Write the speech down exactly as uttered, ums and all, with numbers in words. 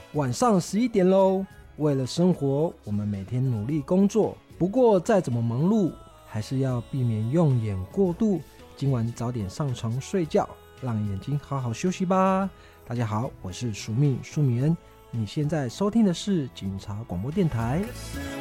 晚上十一点喽。为了生活，我们每天努力工作，不过再怎么忙碌，还是要避免用眼过度。今晚早点上床睡觉，让眼睛好好休息吧。大家好，我是苏密苏米恩，你现在收听的是警察广播电台。